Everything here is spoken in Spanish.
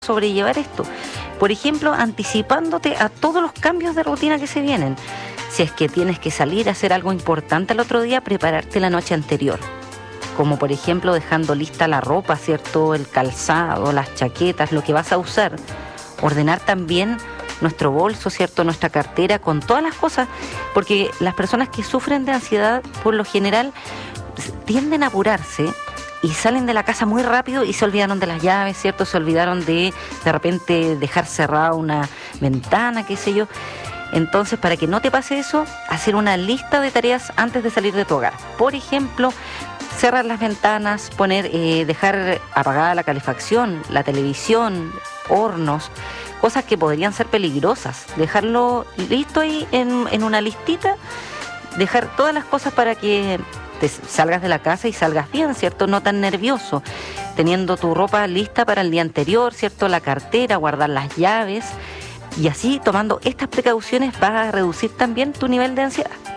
sobrellevar esto. Por ejemplo, anticipándote a todos los cambios de rutina que se vienen. Si es que tienes que salir a hacer algo importante al otro día, prepararte la noche anterior. Como por ejemplo dejando lista la ropa, ¿cierto? El calzado, las chaquetas, lo que vas a usar. Ordenar también nuestro bolso, ¿cierto? Nuestra cartera con todas las cosas, porque las personas que sufren de ansiedad, por lo general, tienden a apurarse y salen de la casa muy rápido y se olvidaron de las llaves, ¿cierto? Se olvidaron de repente dejar cerrada una ventana, qué sé yo. Entonces, para que no te pase eso, hacer una lista de tareas antes de salir de tu hogar. Por ejemplo, cerrar las ventanas, dejar apagada la calefacción, la televisión, hornos, cosas que podrían ser peligrosas. Dejarlo listo ahí en una listita, dejar todas las cosas para que te salgas de la casa y salgas bien, ¿cierto? No tan nervioso, teniendo tu ropa lista para el día anterior, ¿cierto? La cartera, guardar las llaves, y así tomando estas precauciones vas a reducir también tu nivel de ansiedad.